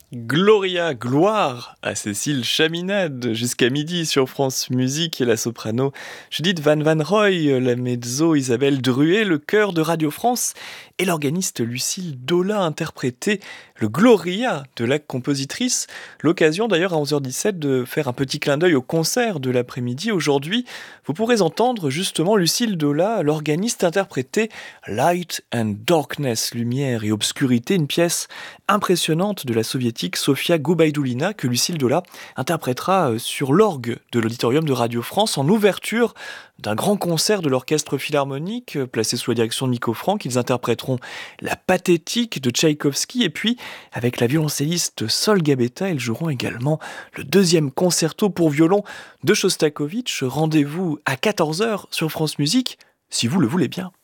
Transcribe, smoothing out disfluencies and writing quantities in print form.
Gloria, gloire à Cécile Chaminade, jusqu'à midi sur France Musique et la soprano Judith Van Roy, la mezzo Isabelle Druet, le chœur de Radio France et l'organiste Lucille Dola interprété le Gloria de la compositrice. L'occasion d'ailleurs à 11h17 de faire un petit clin d'œil au concert de l'après-midi. Aujourd'hui, vous pourrez entendre justement Lucille Dola, l'organiste interpréter Light and Darkness, lumière et obscurité, une pièce impressionnante de la soviétique Sofia Goubaïdoulina que Lucille Dola interprétera sur l'orgue de l'auditorium de Radio France en ouverture d'un grand concert de l'orchestre philharmonique placé sous la direction de Nico Franck. Ils interpréteront la Pathétique de Tchaïkovski et puis avec la violoncelliste Sol Gabetta, ils joueront également le deuxième concerto pour violon de Shostakovich. Rendez-vous à 14h sur France Musique si vous le voulez bien.